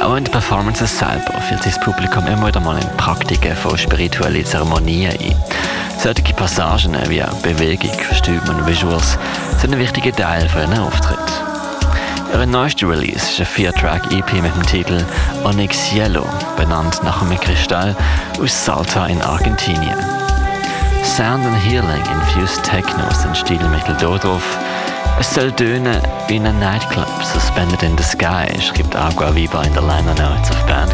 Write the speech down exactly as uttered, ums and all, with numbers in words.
Auch in den Performances selber führt sich das Publikum immer wieder mal in Praktiken von spirituellen Zeremonien ein. Solche Passagen wie Bewegung, Stimme und Visuals sind ein wichtiger Teil für einen Auftritt. Ihr neuester Release ist ein vier-Track-E P mit dem Titel Onyx Yellow, benannt nach einem Kristall aus Salta in Argentinien. Sound and Healing infused Techno sind Stilmittel hier drauf. Es soll tönen wie in einem Nightclub, suspended in the sky, schreibt Agua Viva in der Liner Notes auf Bandcamp.